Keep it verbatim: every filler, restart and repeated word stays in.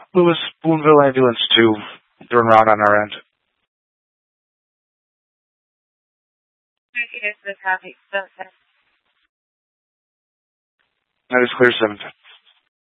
Lewis, Boonville Ambulance two, turn around on our end. Negative, the copy. That is clear, seven.